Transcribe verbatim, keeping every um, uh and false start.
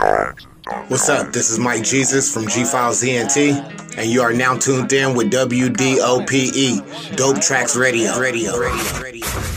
What's up? This is Mike Jesus from G Files Z N T, and you are now tuned in with W D O P E, Dope Tracks Radio. Radio. Radio. Radio.